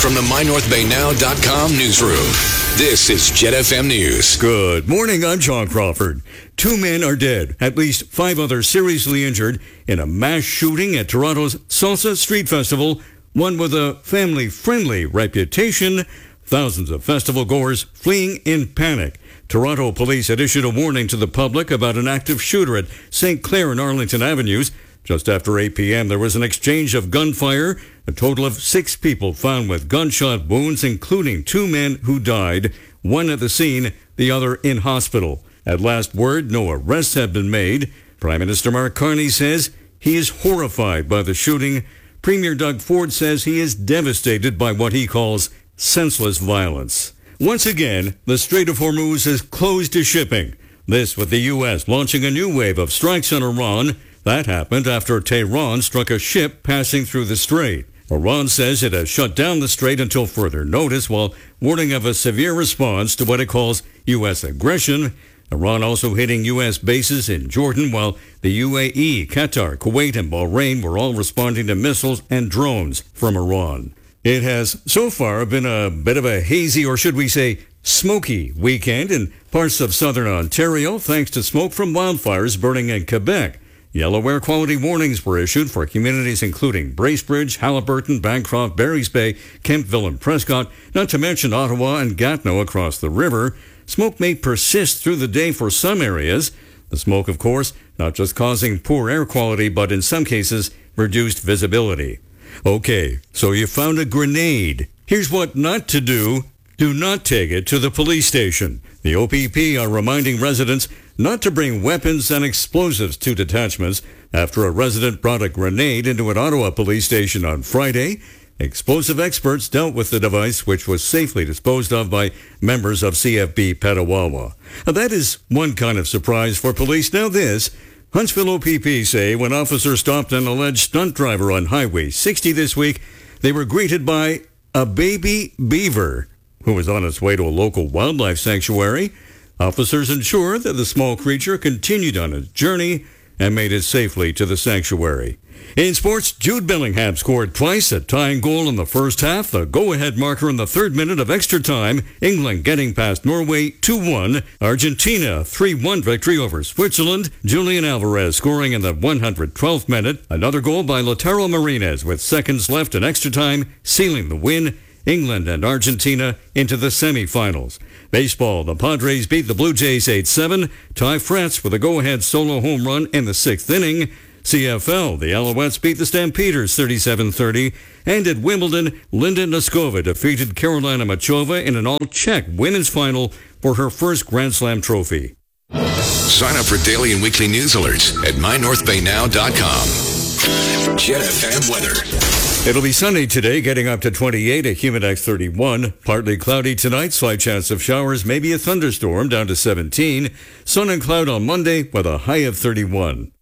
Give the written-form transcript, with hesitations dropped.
From the MyNorthBayNow.com newsroom, this is Jet FM News. Good morning, I'm John Crawford. 2 men are dead, at least 5 others seriously injured in a mass shooting at Toronto's Salsa Street Festival, one with a family-friendly reputation. Thousands of festival goers fleeing in panic. Toronto police had issued a warning to the public about an active shooter at St. Clair and Arlington Avenues. Just after 8 p.m., there was an exchange of gunfire. A total of 6 people found with gunshot wounds, including 2 men who died, one at the scene, the other in hospital. At last word, no arrests have been made. Prime Minister Mark Carney says he is horrified by the shooting. Premier Doug Ford says he is devastated by what he calls senseless violence. Once again, the Strait of Hormuz is closed to shipping. This with the U.S. launching a new wave of strikes on Iran. That happened after Tehran struck a ship passing through the strait. Iran says it has shut down the strait until further notice, while warning of a severe response to what it calls U.S. aggression. Iran also hitting U.S. bases in Jordan, while the UAE, Qatar, Kuwait, and Bahrain were all responding to missiles and drones from Iran. It has so far been a bit of a hazy, or should we say smoky, weekend in parts of southern Ontario, thanks to smoke from wildfires burning in Quebec. Yellow air quality warnings were issued for communities including Bracebridge, Haliburton, Bancroft, Barry's Bay, Kemptville, and Prescott, not to mention Ottawa and Gatineau across the river. Smoke may persist through the day for some areas. The smoke, of course, not just causing poor air quality, but in some cases, reduced visibility. Okay, so you found a grenade. Here's what not to do. Do not take it to the police station. The OPP are reminding residents not to bring weapons and explosives to detachments after a resident brought a grenade into an Ottawa police station on Friday. Explosive experts dealt with the device, which was safely disposed of by members of CFB Petawawa. Now, that is one kind of surprise for police. Now this, Huntsville OPP say when officers stopped an alleged stunt driver on Highway 60 this week, they were greeted by a baby beaver who was on its way to a local wildlife sanctuary. Officers ensured that the small creature continued on its journey and made it safely to the sanctuary. In sports, Jude Bellingham scored twice, a tying goal in the first half, the go-ahead marker in the 3rd minute of extra time, England getting past Norway 2-1, Argentina 3-1 victory over Switzerland, Julian Alvarez scoring in the 112th minute, another goal by Lautaro Martinez with seconds left in extra time, sealing the win. England and Argentina into the semifinals. Baseball, the Padres beat the Blue Jays 8-7. Ty France with a go-ahead solo home run in the 6th inning. CFL, the Alouettes beat the Stampeders 37-30. And at Wimbledon, Linda Noskova defeated Carolina Machova in an all-Czech women's final for her first Grand Slam trophy. Sign up for daily and weekly news alerts at MyNorthBayNow.com. Jet FM weather. It'll be sunny today, getting up to 28, a Humidex 31. Partly cloudy tonight, slight chance of showers, maybe a thunderstorm, down to 17. Sun and cloud on Monday with a high of 31.